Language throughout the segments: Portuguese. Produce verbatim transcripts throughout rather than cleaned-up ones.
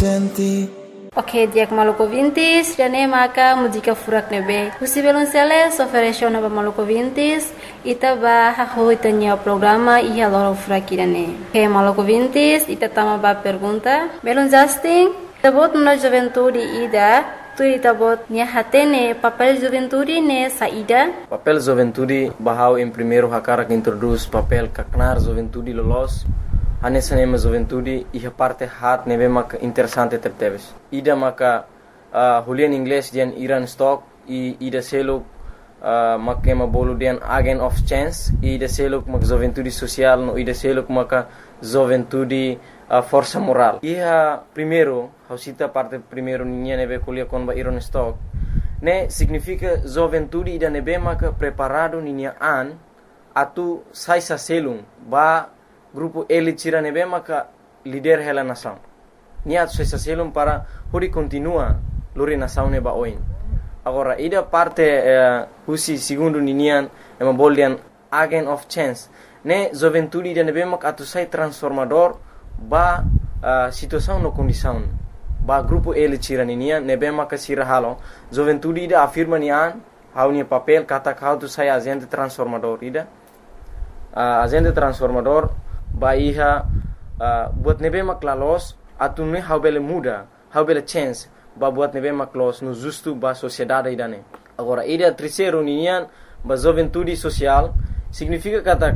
senti. Ok, dia que maluco vintis, já nem maca música furak nebe. Husi belum sele, soferesho na maluco vintis, ita ba haho itanya programa ia loro furak irane. Ok, maluco vintis, ita tama ba pergunta. Belum Justin, tabot na juventude ida, tu ita bot nia hatene papel juventude ne saída. Papel juventude bahau em primeiro hakara que introduz papel kaknar juventude lolos. Anessa nema juventude e a parte hat neve maka interessante terteves. Ida maka uh, hulian inglês dian Iran stock e ida selo uh, maka ma bolu dian agent of chance e ida selo maka juventude social no ida selo maka juventude uh, força moral. E a primeiro, hausita parte primeiro ninha neve kulia kon ba Iran stock. Ne significa juventude ida neve maka preparado ninha an atu sai sa selum ba grupo ele tira nebe maka líder hela nação. Niat suesa selum para hori continua lori nação neba oin. Agora ida parte uh, husi segundo ninian ema boldian agent of chance. Ne juventude ida nebe maka atu sai transformador ba uh, situação no condição. Ba grupo ele tira ninian nebe maka sira halo. Juventude ida afirma nian hau ni papel kata kau tu sai agente transformador ida. Uh, agente transformador ba iha uh, buat nebe maklalos atune how bele muda how bele chance ba buat nebe maklos no justo ba sociedade idane. Agora ida terceiro ninian ba juventude social significa kata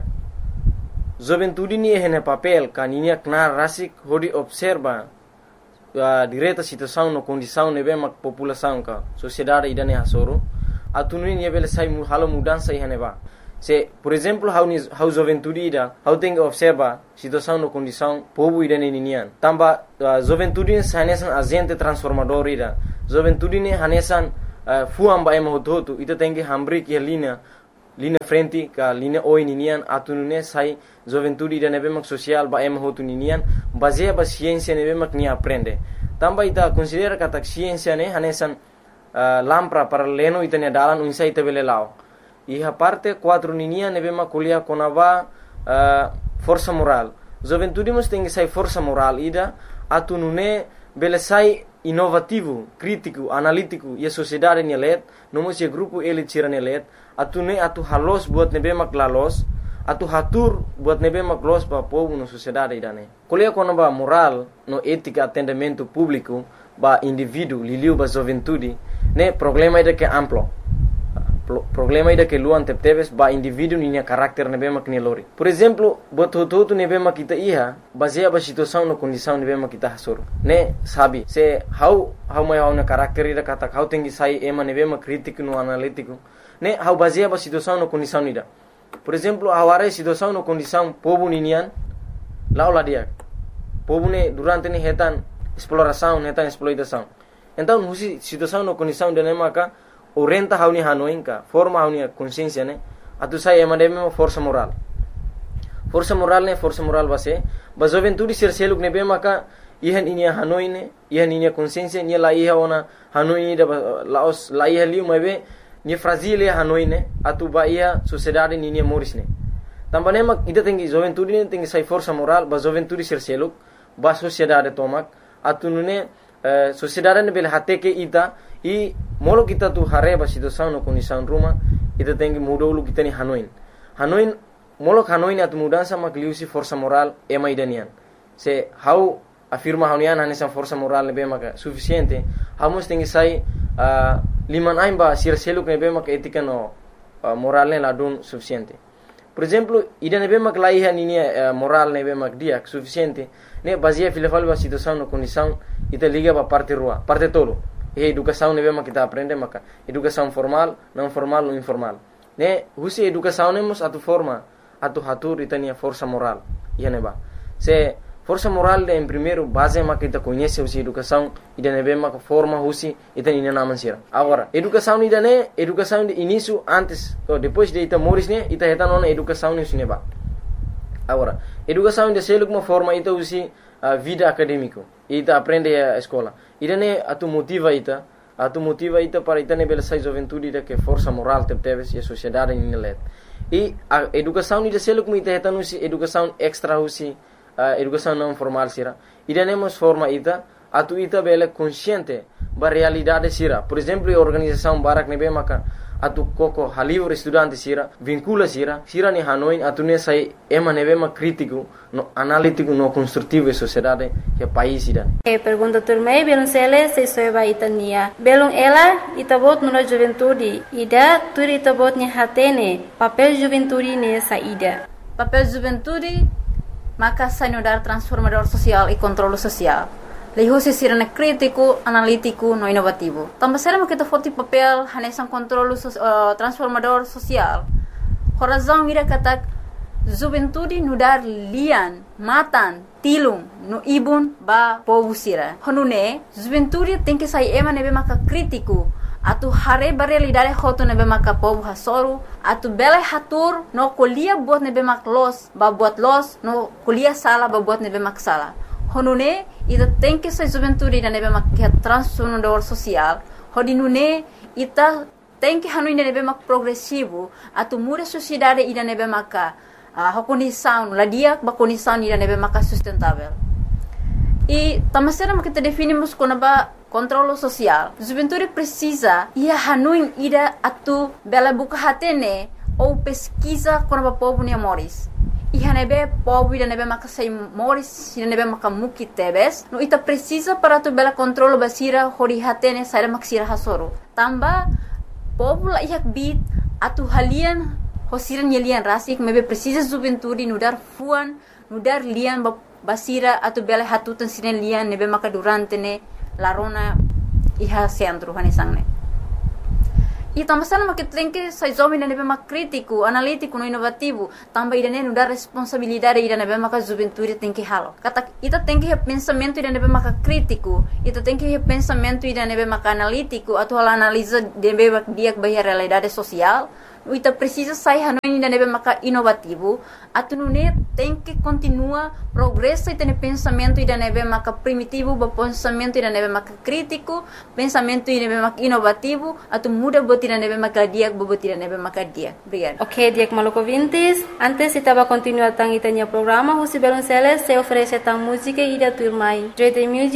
juventude ni hene papel kaninia knar rasik hodi observa uh, direta situação no condição nebe mak população ka sociedade idane hasoro atune ni bele sai mu halo mudança ihane ba. Se, por exemplo, how ni how juventude ida, how tem observa situação no condição povo ida ne ninian. Tamba uh, juventude hanesan agente transformador ida. Juventude ne hanesan uh, fuam ba ema hototo ita tem que hambri que linha linha frente ka linha oi ninian atunune sai juventude ida nebe mak social ba ema hotu ninian baseia ba ciência nebe mak ni aprende. Tamba ita considera kata ciência ne hanesan uh, lampra para leno ita ne dalan unsa ita bele lao. E a parte quatro ninia neve ma kuliah konava uh, força moral. Juventude mas tem que sai força moral ida atunune bele sai inovativo, crítico, analítico e a sociedade nelet, nomo se grupo ele tira nelet, atune atu halos buat nebe mak lalos, atu hatur buat nebe mak los pa povo no sociedade idane. Kuliah konava moral no ética atendimento público ba indivíduo liliu ba juventude, ne problema ida que amplo. Problema ida que luan tepteves ba indivíduo ninya karakter nebe mak nelori. Por exemplo, buat hoto nebe mak kita iha baseia ba situação no condição nebe mak kita hasor. Ne sabi se how how mai how na karakter ida kata how tengi sai ema nebe mak crítico no analítico. Ne how baseia ba situação no condição ida. Por exemplo, aware situação no condição povo ninian laula dia. Povo ne durante ne hetan exploração, hetan exploitação. Então, husi situação no condição de nemaka orienta hauni hanoinka forma hauni consciência ne atu sai emademe força moral força moral ne força moral base ba juventude ser seluk ne be maka ihan inia hanoine ihan inia consciência ni la iha ona hanoi da laos la iha liu mebe ni fragile hanoine atu ba ia sociedade ni ni morisne tambane mak ida tengi juventude ne tengi sai força moral ba juventude ser seluk ba sociedade tomak atu nune uh, sociedade ne bel hateke ita e molo kita tu hareba situação no condição ruma ita tengi mudolu kita ni hanoin hanoin molo hanoin atu mudança makliusi força moral ema idanian se how afirma haunian hanesa força moral nebe maka suficiente hamos tengi sai uh, liman aimba sir seluk nebe maka etika no uh, moral ne ladun suficiente. Por exemplo, ida nebe mak laiha nini uh, moral nebe mak dia suficiente ne baseia filafal ba situação no condição ita liga ba parte rua parte tolo. E educação nebe mak kita aprende maka educação formal não formal ou informal ne husi educação nemos atu forma atu hatur itania força moral ia neba se força moral de em primeiro base mak kita conhece husi educação ida nebe mak forma husi itani na naman sira agora educação ida ne educação de início antes ou depois de ita moris ne ita heta nona educação ne neba agora educação de seluk uma forma ita husi uh, vida acadêmico ita aprende a escola ida ne atu motiva ita atu motiva ita para ita ne bela sai juventude ida que força moral teves e a sociedade ni let e a educação ida seluk mu ita heta nusi educação extra husi uh, educação não formal sira ida nemos forma ita atu ita bele consciente ba realidade sira. Por exemplo, a organização Barak nebe maka atu koko halivre estudante sira vincula sira sira ni Hanoi atu ne sai ema nebe ma crítico no analítico no construtivo e sociedade que país ida. E pergunta turmei belum sele se soeba itania. Belum ela itabot no juventude ida turi itabot ni hatene papel juventude ne saída. Papel juventude maka sai no dar transformador social e controle social. Leho se sirene crítico, analítico, no inovativo. Também será que tu foto papel hanesan controle uh, transformador social. Horazão ira kata juventude no dar lian, matan, tilung, no ibun ba povo sira. Honune juventude tem que sair ema nebe maka crítico. Atu hare barelidade hoto nebe maka povo hasoru. Atu bele hatur no kolia buat nebe mak los, ba buat los, no kolia sala ba buat nebe mak sala. Honune ita tem que ser juventude da nebe mak transformador social. Hodinune ita tem que hanu nebe mak progressivo. Atu muda sociedade ida nebe maka uh, condição, la dia ba condição ida nebe maka sustentável. E tamasera mak kita definimos como ba controle social. Juventude precisa ia hanu ida atu bela buka hatene ou pesquisa como ba povo ni amores. Iha nebe povo ida nebe maka sai moris ida nebe maka muki tebes no ita precisa para tu bela controlo basira hori hatene sai maksira hasoro tamba povo la ihak bit atu halian hosiran yelian rasik mebe precisa juventude no dar fuan no dar lian basira atu bela hatutan sinen lian nebe maka durante ne larona iha centro hanesangne. E também sana que tem que sai jovem nebe mak crítico, analítico, no inovativo, também ida não dá responsabilidade ida nebe mak juventude tem que halo. Kata ita tem que pensamento ida nebe mak crítico, ita tem que pensamento ida nebe mak analítico, atau ela analisa nebe mak dia bahia realidade social. Ita precisa sair hanoi ida nebe mak inovativo, atu nune tem que continua progresso ida nebe pensamento ida nebe mak primitivo, ba pensamento ida nebe mak crítico, pensamento ida nebe mak inovativo, atu muda ida nebe maka dia bobo ida nebe maka dia. Obrigada. Ok, dia maluco vintes. Antes estava continuar tang itanya programa, José Belonceles se oferece tang música ida turmai. Dread music